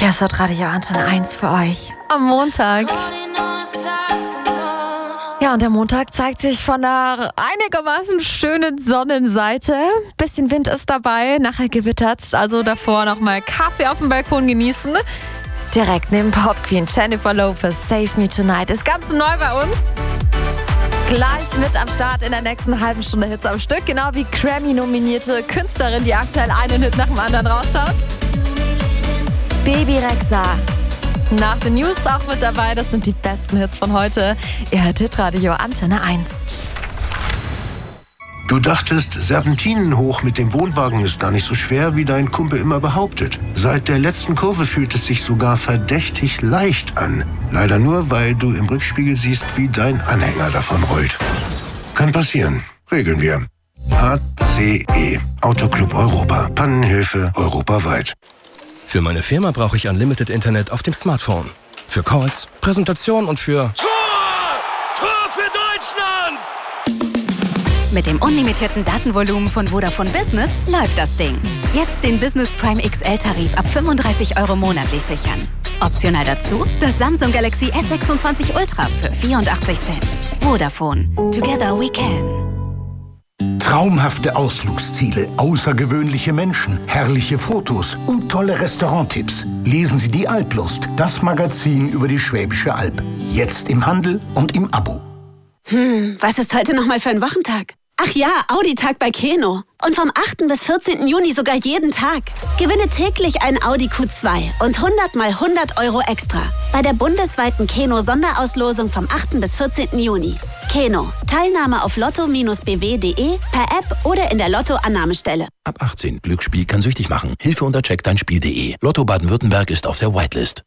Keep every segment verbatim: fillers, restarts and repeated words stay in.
Hier ist das Radio Antenne eins für euch am Montag. Ja, und der Montag zeigt sich von einer einigermaßen schönen Sonnenseite. Bisschen Wind ist dabei, nachher gewittert's, also davor nochmal Kaffee auf dem Balkon genießen. Direkt neben Pop Queen Jennifer Lopez, Save Me Tonight, ist ganz neu bei uns. Gleich mit am Start in der nächsten halben Stunde Hits am Stück, genau wie Grammy-nominierte Künstlerin, die aktuell einen Hit nach dem anderen raushaut. Baby Rexha. Nach den News auch mit dabei, das sind die besten Hits von heute. Ihr hört Hitradio Antenne eins. Du dachtest, Serpentinen hoch mit dem Wohnwagen ist gar nicht so schwer, wie dein Kumpel immer behauptet. Seit der letzten Kurve fühlt es sich sogar verdächtig leicht an. Leider nur, weil du im Rückspiegel siehst, wie dein Anhänger davon rollt. Kann passieren. Regeln wir. A C E. Autoclub Europa. Pannenhilfe europaweit. Für meine Firma brauche ich Unlimited Internet auf dem Smartphone. Für Calls, Präsentation und für... Tor! Tor für Deutschland! Mit dem unlimitierten Datenvolumen von Vodafone Business läuft das Ding. Jetzt den Business Prime X L-Tarif ab fünfunddreißig Euro monatlich sichern. Optional dazu das Samsung Galaxy S sechsundzwanzig Ultra für vierundachtzig Cent. Vodafone. Together we can. Traumhafte Ausflugsziele, außergewöhnliche Menschen, herrliche Fotos und tolle Restauranttipps. Lesen Sie die Alplust, das Magazin über die Schwäbische Alb. Jetzt im Handel und im Abo. Hm, was ist heute nochmal für ein Wochentag? Ach ja, Audi-Tag bei Keno. Und vom achten bis vierzehnten Juni sogar jeden Tag. Gewinne täglich ein Audi Q zwei und hundert mal hundert Euro extra. Bei der bundesweiten Keno-Sonderauslosung vom achten bis vierzehnten Juni. Keno. Teilnahme auf lotto Bindestrich b w punkt d e, per App oder in der Lotto-Annahmestelle. Ab achtzehn. Glücksspiel kann süchtig machen. Hilfe unter check dein Spiel punkt de. Lotto Baden-Württemberg ist auf der Whitelist.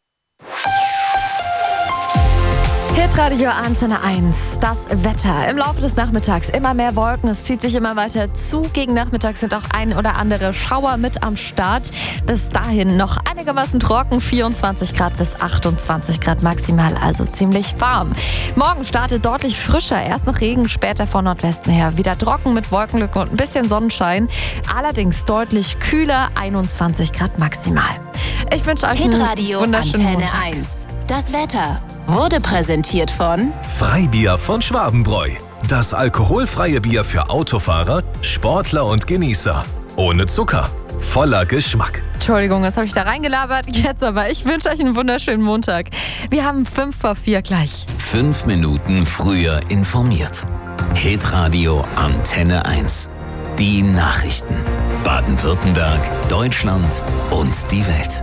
Hitradio Antenne eins, das Wetter. Im Laufe des Nachmittags immer mehr Wolken, es zieht sich immer weiter zu. Gegen Nachmittag sind auch ein oder andere Schauer mit am Start. Bis dahin noch einigermaßen trocken, vierundzwanzig Grad bis achtundzwanzig Grad maximal, also ziemlich warm. Morgen startet deutlich frischer, erst noch Regen, später von Nordwesten her. Wieder trocken mit Wolkenlücke und ein bisschen Sonnenschein. Allerdings deutlich kühler, einundzwanzig Grad maximal. Ich wünsche euch einen Hitradio wunderschönen Antenne Montag. eins. Das Wetter wurde präsentiert von Freibier von Schwabenbräu. Das alkoholfreie Bier für Autofahrer, Sportler und Genießer. Ohne Zucker, voller Geschmack. Entschuldigung, das habe ich da reingelabert. Jetzt aber, ich wünsche euch einen wunderschönen Montag. Wir haben fünf vor vier gleich. Fünf Minuten früher informiert. Hitradio Antenne eins. Die Nachrichten. Baden-Württemberg, Deutschland und die Welt.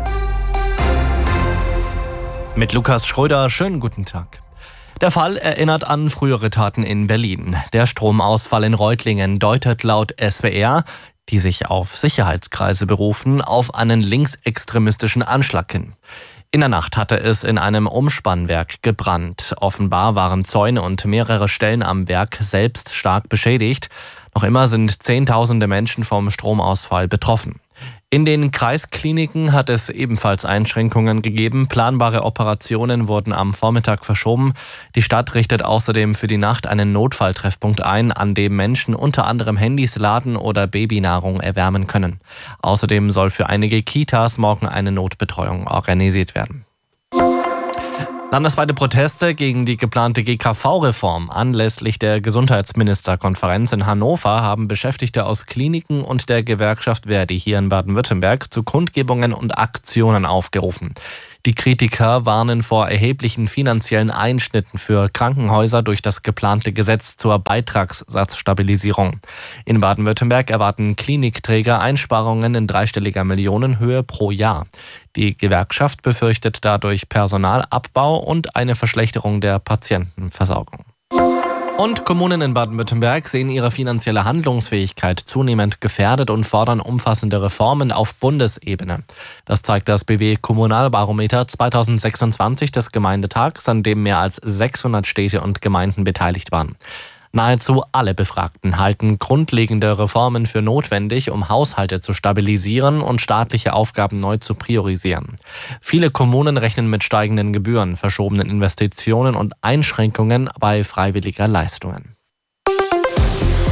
Mit Lukas Schröder, schönen guten Tag. Der Fall erinnert an frühere Taten in Berlin. Der Stromausfall in Reutlingen deutet laut S W R, die sich auf Sicherheitskreise berufen, auf einen linksextremistischen Anschlag hin. In der Nacht hatte es in einem Umspannwerk gebrannt. Offenbar waren Zäune und mehrere Stellen am Werk selbst stark beschädigt. Noch immer sind Zehntausende Menschen vom Stromausfall betroffen. In den Kreiskliniken hat es ebenfalls Einschränkungen gegeben. Planbare Operationen wurden am Vormittag verschoben. Die Stadt richtet außerdem für die Nacht einen Notfalltreffpunkt ein, an dem Menschen unter anderem Handys laden oder Babynahrung erwärmen können. Außerdem soll für einige Kitas morgen eine Notbetreuung organisiert werden. Landesweite Proteste gegen die geplante G K V-Reform anlässlich der Gesundheitsministerkonferenz in Hannover haben Beschäftigte aus Kliniken und der Gewerkschaft Verdi hier in Baden-Württemberg zu Kundgebungen und Aktionen aufgerufen. Die Kritiker warnen vor erheblichen finanziellen Einschnitten für Krankenhäuser durch das geplante Gesetz zur Beitragssatzstabilisierung. In Baden-Württemberg erwarten Klinikträger Einsparungen in dreistelliger Millionenhöhe pro Jahr. Die Gewerkschaft befürchtet dadurch Personalabbau und eine Verschlechterung der Patientenversorgung. Und Kommunen in Baden-Württemberg sehen ihre finanzielle Handlungsfähigkeit zunehmend gefährdet und fordern umfassende Reformen auf Bundesebene. Das zeigt das B W Kommunalbarometer zweitausendsechsundzwanzig des Gemeindetags, an dem mehr als sechshundert Städte und Gemeinden beteiligt waren. Nahezu alle Befragten halten grundlegende Reformen für notwendig, um Haushalte zu stabilisieren und staatliche Aufgaben neu zu priorisieren. Viele Kommunen rechnen mit steigenden Gebühren, verschobenen Investitionen und Einschränkungen bei freiwilliger Leistungen.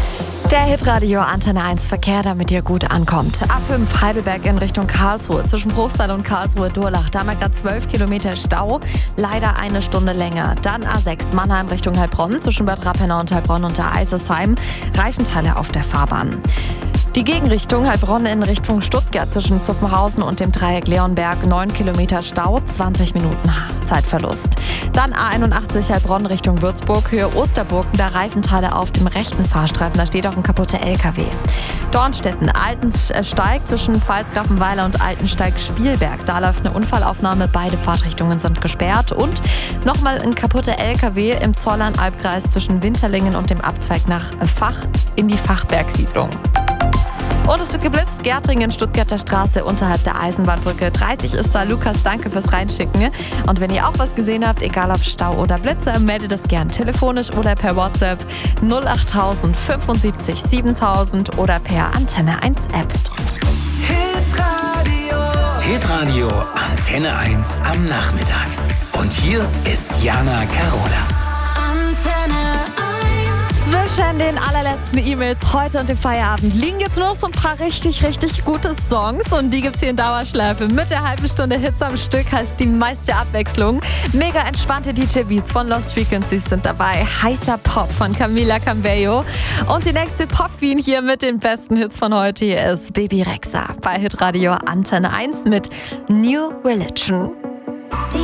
Der Hitradio Antenne eins Verkehr, damit ihr gut ankommt. A fünf Heidelberg in Richtung Karlsruhe. Zwischen Bruchsal und Karlsruhe-Durlach. Da haben wir gerade zwölf Kilometer Stau. Leider eine Stunde länger. Dann A sechs Mannheim Richtung Heilbronn. Zwischen Bad Rappenau und Heilbronn unter Eisesheim. Reifenteile auf der Fahrbahn. Die Gegenrichtung Heilbronn in Richtung Stuttgart zwischen Zuffenhausen und dem Dreieck Leonberg. neun Kilometer Stau, zwanzig Minuten Zeitverlust. Dann A einundachtzig Heilbronn Richtung Würzburg, Höhe Osterburgen, da Reifenteile auf dem rechten Fahrstreifen. Da steht auch ein kaputter L K W. Dornstetten, Altensteig zwischen Pfalzgrafenweiler und Altensteig-Spielberg. Da läuft eine Unfallaufnahme, beide Fahrtrichtungen sind gesperrt. Und nochmal ein kaputter L K W im Zollern-Albkreis zwischen Winterlingen und dem Abzweig nach Fach in die Fachbergsiedlung. Und es wird geblitzt, Gärtringen, Stuttgarter Straße unterhalb der Eisenbahnbrücke. dreißig ist da. Lukas, danke fürs Reinschicken. Und wenn ihr auch was gesehen habt, egal ob Stau oder Blitzer, meldet es gern telefonisch oder per WhatsApp null acht null null sieben sieben sieben oder per Antenne eins App. Hitradio. Hitradio Antenne eins am Nachmittag. Und hier ist Jana Carola. Antenne Zwischen den allerletzten E-Mails heute und dem Feierabend liegen jetzt nur noch so ein paar richtig, richtig gute Songs. Und die gibt's hier in Dauerschleife. Mit der halben Stunde Hits am Stück heißt die meiste Abwechslung. Mega entspannte D J-Beats von Lost Frequencies sind dabei. Heißer Pop von Camila Cabello. Und die nächste Pop-Queen hier mit den besten Hits von heute hier ist Baby Rexha bei Hitradio Antenne eins mit New Religion.